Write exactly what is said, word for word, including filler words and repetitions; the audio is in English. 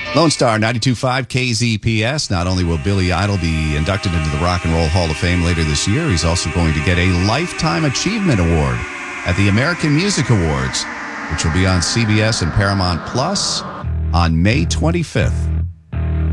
Lone Star ninety-two point five K Z P S. Not only will Billy Idol be inducted into the Rock and Roll Hall of Fame later this year, he's also going to get a Lifetime Achievement Award at the American Music Awards, which will be on C B S and Paramount Plus on May twenty-fifth.